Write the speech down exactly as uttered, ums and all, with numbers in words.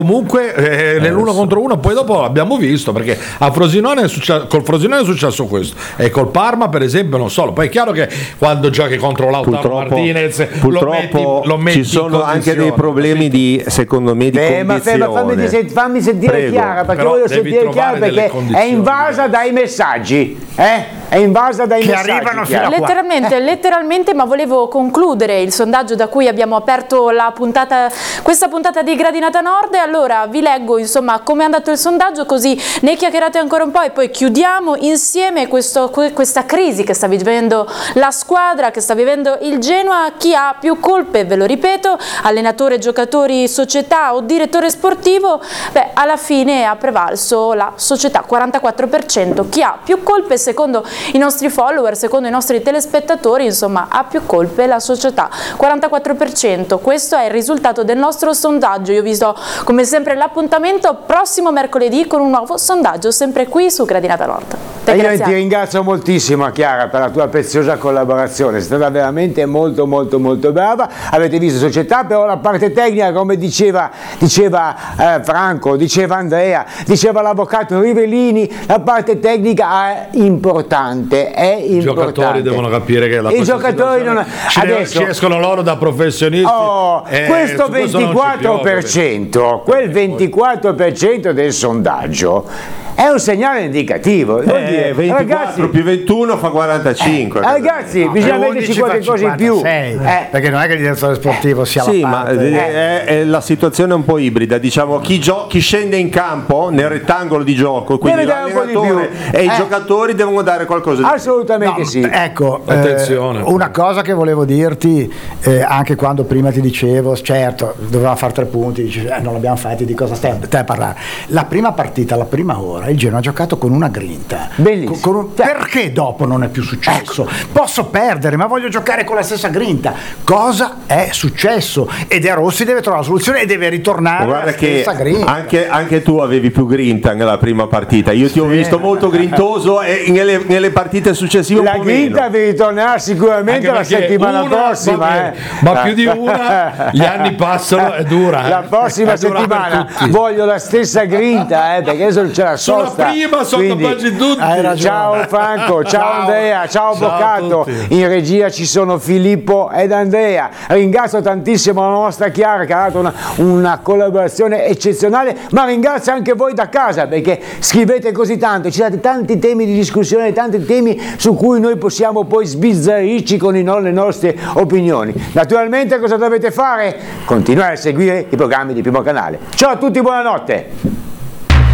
Comunque eh, nell'uno contro uno, poi dopo abbiamo visto, perché a Frosinone è successo, col Frosinone è successo questo, e col Parma per esempio non solo. Poi è chiaro che quando giochi contro Lautaro purtroppo, Martinez purtroppo lo metti, lo metti ci sono anche dei problemi di, secondo me, di Beh, condizione. Ma fammi, fammi sentire Prego. Chiara, perché Però voglio devi sentire Chiara, perché è invasa dai messaggi, eh? È invasa dai che messaggi arrivano fino a qua. Letteralmente, letteralmente, ma volevo concludere il sondaggio da cui abbiamo aperto la puntata, questa puntata di Gradinata Nord. Allora vi leggo insomma come è andato il sondaggio, così ne chiacchierate ancora un po' e poi chiudiamo insieme questo, questa crisi che sta vivendo la squadra, che sta vivendo il Genoa. Chi ha più colpe, ve lo ripeto, allenatore, giocatori, società o direttore sportivo? Beh, alla fine ha prevalso la società, quarantaquattro per cento. Chi ha più colpe secondo i nostri follower, secondo i nostri telespettatori, insomma ha più colpe la società, quarantaquattro per cento. Questo è il risultato del nostro sondaggio. Io vi do come sempre l'appuntamento prossimo mercoledì con un nuovo sondaggio, sempre qui su Gradinata Nord. E io ti ringrazio moltissimo, Chiara, per la tua preziosa collaborazione, sei stata veramente molto molto molto brava. Avete visto società, però la parte tecnica, come diceva, diceva eh, Franco, diceva Andrea, diceva l'avvocato Rivellini, la parte tecnica è importante, è importante. I giocatori devono capire che la I giocatori non... ci, adesso ci escono loro da professionisti. Oh, eh, questo ventiquattro per cento, quel ventiquattro per cento del sondaggio è un segnale indicativo. Vuol dire, eh, ventiquattro ragazzi, più ventuno fa quarantacinque. Eh, ragazzi, no, bisogna metterci qualche cosa in più. Eh. Eh. Perché non è che il direttore sportivo sia sì, la ma parte. è, è la situazione è un po' ibrida. Diciamo, chi, gio- chi scende in campo nel rettangolo di gioco, quindi l'allenatore e eh. i giocatori devono dare qualcosa di più. Assolutamente No, sì. Ecco, attenzione. Eh, una cosa che volevo dirti, eh, anche quando prima ti dicevo, certo, doveva fare tre punti, dici, eh, non l'abbiamo fatti, di cosa stai, stai a parlare? La prima partita, la prima ora, il Genoa ha giocato con una grinta. Bellissimo. Con, con un, perché dopo non è più successo? Ecco. Posso perdere, ma voglio giocare con la stessa grinta. Cosa è successo? Ed De Rossi deve trovare la soluzione e deve ritornare Guarda alla stessa che grinta. anche, anche tu avevi più grinta nella prima partita. Io ti ho Sì. visto molto grintoso e nelle, nelle partite successive La un po' grinta meno. vi ritornerà sicuramente Anche la settimana una, prossima, ma, eh. ma più di una, gli anni passano, è dura. La eh. prossima È dura settimana per tutti. voglio la stessa grinta, eh, perché adesso c'è la Sulla sosta. prima sono Quindi, capaci tutti. Hai ragione. ciao Franco, ciao, Ciao. Andrea, ciao Ciao a Avvocato, tutti. in regia ci sono Filippo ed Andrea. Ringrazio tantissimo la nostra Chiara che ha dato una, una collaborazione eccezionale, ma ringrazio anche voi da casa perché scrivete così tanto, ci date tanti temi di discussione, tanti temi su cui noi possiamo poi sbizzarrirci con i no- le nostre opinioni. Naturalmente cosa dovete fare? Continuare a seguire i programmi di Primo Canale. Ciao a tutti, buonanotte!